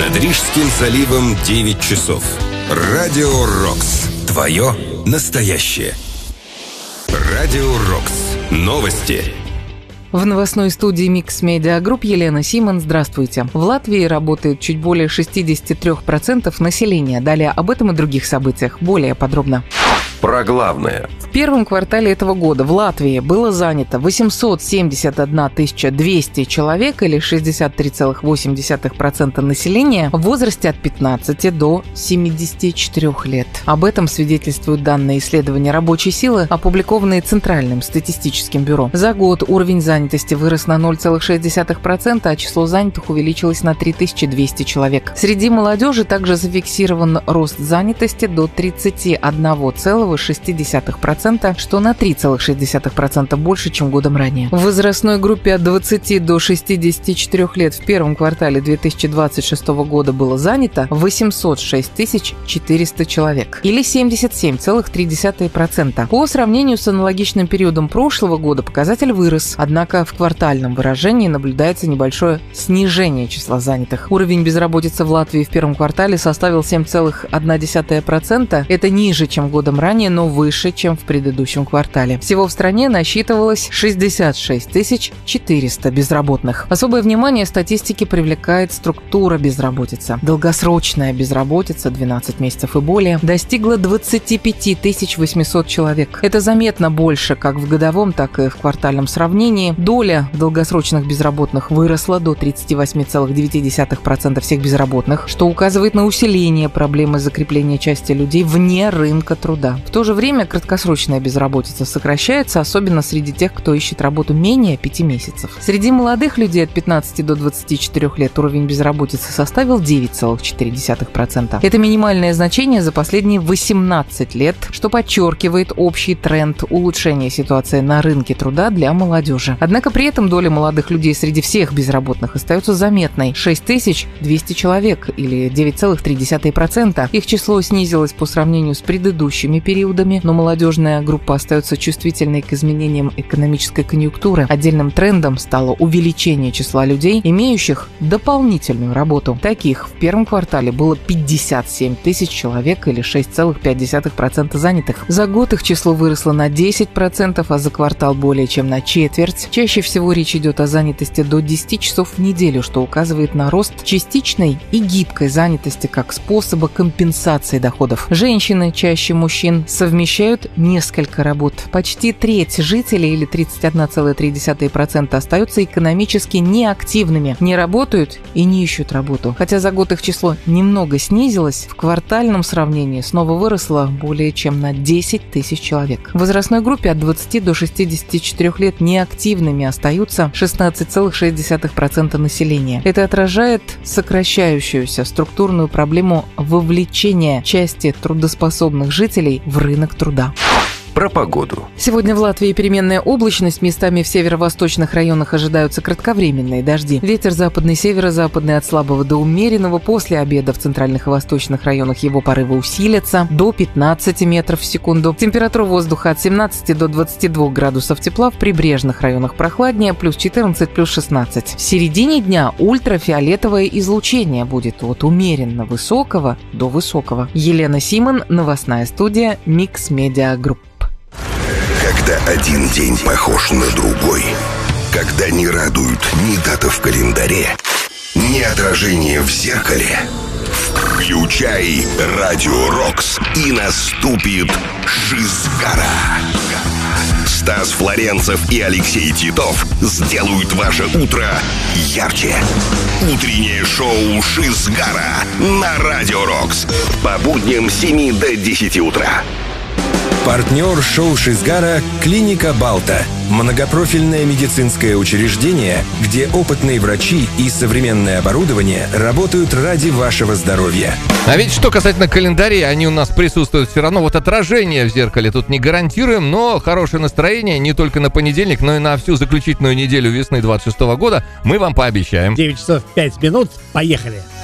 Над Рижским заливом 9 часов. Радио Рокс. Твое настоящее. Радио Рокс. Новости. В новостной студии Mix Media Group Елена Симон. Здравствуйте. В Латвии работает чуть более 63% населения. Далее об этом и других событиях. Более подробно. Про главное. В первом квартале этого года в Латвии было занято 871 200 человек, или 63,8% населения в возрасте от 15 до 74 лет. Об этом свидетельствуют данные исследования рабочей силы, опубликованные Центральным статистическим бюро. За год уровень занятости вырос на 0,6%, а число занятых увеличилось на 3200 человек. Среди молодежи также зафиксирован рост занятости до 31,6%, что на 3,6% больше, чем годом ранее. В возрастной группе от 20 до 64 лет в первом квартале 2026 года было занято 806 400 человек, или 77,3%. По сравнению с аналогичным периодом прошлого года показатель вырос, однако в квартальном выражении наблюдается небольшое снижение числа занятых. Уровень безработицы в Латвии в первом квартале составил 7,1%. Это ниже, чем годом ранее, но выше, чем в предыдущем квартале. Всего в стране насчитывалось 66 400 безработных. Особое внимание статистики привлекает структура безработицы. Долгосрочная безработица 12 месяцев и более достигла 25 800 человек. Это заметно больше как в годовом, так и в квартальном сравнении. Доля долгосрочных безработных выросла до 38,9% всех безработных, что указывает на усиление проблемы закрепления части людей вне рынка труда. В то же время краткосрочная безработица сокращается, особенно среди тех, кто ищет работу менее 5 месяцев. Среди молодых людей от 15 до 24 лет уровень безработицы составил 9,4%. Это минимальное значение за последние 18 лет, что подчеркивает общий тренд улучшения ситуации на рынке труда для молодежи. Однако при этом доля молодых людей среди всех безработных остается заметной – 6200 человек, или 9,3%. Их число снизилось по сравнению с предыдущими периодами, но молодежная группа остается чувствительной к изменениям экономической конъюнктуры. Отдельным трендом стало увеличение числа людей, имеющих дополнительную работу. Таких в первом квартале было 57 тысяч человек, или 6,5% занятых. За год их число выросло на 10%, а за квартал более чем на четверть. Чаще всего речь идет о занятости до 10 часов в неделю, что указывает на рост частичной и гибкой занятости как способа компенсации доходов. Женщины чаще мужчин совмещают несколько работ. Почти треть жителей, или 31,3%, остаются экономически неактивными, не работают и не ищут работу. Хотя за год их число немного снизилось, в квартальном сравнении снова выросло более чем на 10 тысяч человек. В возрастной группе от 20 до 64 лет неактивными остаются 16,6% населения. Это отражает сокращающуюся структурную проблему вовлечения части трудоспособных жителей в рынок труда. Про погоду. Сегодня в Латвии переменная облачность. Местами в северо-восточных районах ожидаются кратковременные дожди. Ветер западный, северо-западный от слабого до умеренного. После обеда в центральных и восточных районах его порывы усилятся до 15 метров в секунду. Температура воздуха от 17 до 22 градусов тепла. В прибрежных районах прохладнее, плюс 14, плюс 16. В середине дня ультрафиолетовое излучение будет от умеренно высокого до высокого. Елена Симон, новостная студия Mix Media Group. Когда один день похож на другой, когда не радуют ни дата в календаре, ни отражение в зеркале, включай Радио Рокс, и наступит Шизгара. Стас Флоренцев и Алексей Титов сделают ваше утро ярче. Утреннее шоу Шизгара на Радио Рокс. По будням с 7 до 10 утра. Партнер шоу Шизгара – клиника Балта. Многопрофильное медицинское учреждение, где опытные врачи и современное оборудование работают ради вашего здоровья. А ведь что касательно календарей, они у нас присутствуют все равно. Вот отражение в зеркале тут не гарантируем, но хорошее настроение не только на понедельник, но и на всю заключительную неделю весны 26 года мы вам пообещаем. 9 часов 5 минут. Поехали!